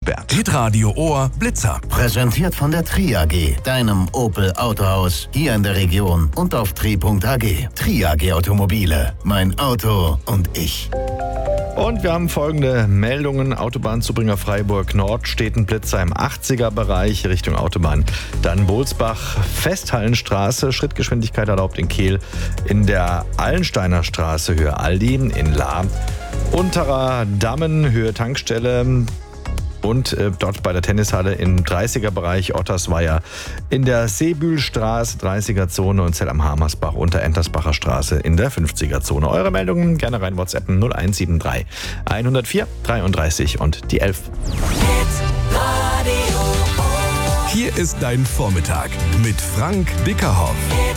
Bert. Hitradio Ohr Blitzer. Präsentiert von der Tri AG, deinem Opel Autohaus hier in der Region und auf tri.ag. Tri AG Automobile, mein Auto und ich. Und wir haben folgende Meldungen. Autobahnzubringer Freiburg Nord steht ein Blitzer im 80er-Bereich Richtung Autobahn. Dann Bohlsbach, Festhallenstraße, Schrittgeschwindigkeit erlaubt in Kehl. In der Allensteiner Straße, Höhe Aldi, in Lahr. Unterer Dammen, Höhe Tankstelle. Und dort bei der Tennishalle im 30er-Bereich Ottersweier. In der Seebühlstraße 30er-Zone und Zell am Hamersbach unter Entersbacher Straße in der 50er-Zone. Eure Meldungen gerne rein WhatsAppen 0173 104 33 und die 11. Hier ist dein Vormittag mit Frank Bickerhoff.